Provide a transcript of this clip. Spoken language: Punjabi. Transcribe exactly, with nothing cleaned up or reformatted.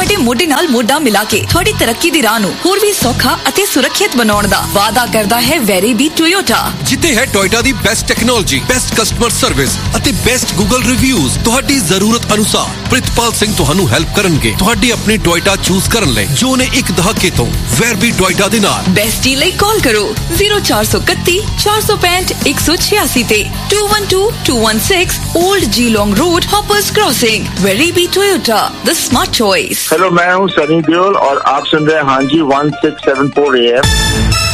ਤੁਹਾਡੇ ਮੋਢੇ ਨਾਲ ਮੋਢਾ ਮਿਲਾ ਕੇ ਤੁਹਾਡੀ ਤਰੱਕੀ ਦੀ ਰਾਹ ਨੂੰ ਹੋਰ ਵੀ ਸੌਖਾ ਅਤੇ ਸੁਰੱਖਿਅਤ ਬਣਾਉਣ ਦਾ ਵਾਅਦਾ ਕਰਦਾ ਹੈ ਵੈਰੀਬੀ ਟੋਯੋਟਾ। ਜਿੱਥੇ ਹੈ ਟੋਯੋਟਾ ਦੀ best technology, best customer service ਅਤੇ ਬੈਸਟ ਗੂਗਲ ਰਿਵਿਊਜ਼। ਤੁਹਾਡੀ ਜ਼ਰੂਰਤ ਅਨੁਸਾਰ ਪ੍ਰਿਤਪਾਲ ਸਿੰਘ ਤੁਹਾਨੂੰ ਹੈਲਪ ਕਰਨਗੇ ਤੁਹਾਡੀ ਆਪਣੀ ਟੋਯੋਟਾ ਚੂਜ਼ ਕਰਨ ਲਈ ਜੋ ਨੇ ਇੱਕ ਦਹਾਕੇ ਤੋਂ ਵੈਰਬੀ ਟੋਯੋਟਾ ਦੇ ਨਾਲ। ਬੈਸਟ ਡੀਲ ਲਈ ਕਾਲ ਕਰੋ zero four three one four four five one six six ਤੇ two one two two one six Old Geelong Road, Hoppers Crossing। Weribi Toyota, the smart choice। Hello, मैं हूँ सनी देओल और आप सुन रहे हैं हाँ जी one six seven four A M।